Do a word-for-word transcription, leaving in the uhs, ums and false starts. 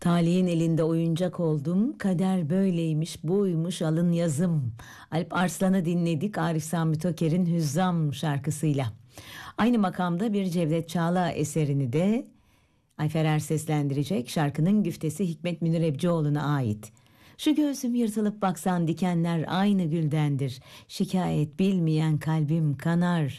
Talihin elinde oyuncak oldum, kader böyleymiş, buymuş alın yazım. Alp Arslan'ı dinledik Arif Sami Toker'in Hüzzam şarkısıyla. Aynı makamda bir Cevdet Çağla eserini de Ayfer Er seslendirecek. Şarkının güftesi Hikmet Münir Ebcioğlu'na ait. Şu göğsüm yırtılıp baksan dikenler aynı güldendir. Şikayet bilmeyen kalbim kanar.